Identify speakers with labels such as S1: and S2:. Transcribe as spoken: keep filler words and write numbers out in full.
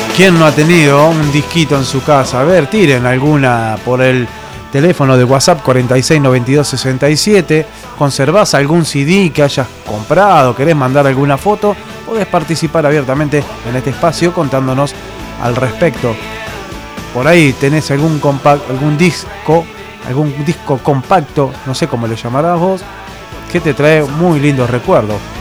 S1: ¿Quién no ha tenido un disquito en su casa? A ver, tiren alguna por el teléfono de WhatsApp cuarenta y seis noventa y dos sesenta y siete. ¿Conservás algún C D que hayas comprado? ¿Querés mandar alguna foto? Podés participar abiertamente en este espacio contándonos al respecto. Por ahí tenés algún compact, algún disco, algún disco compacto, no sé cómo lo llamarás vos, que te trae muy lindos recuerdos.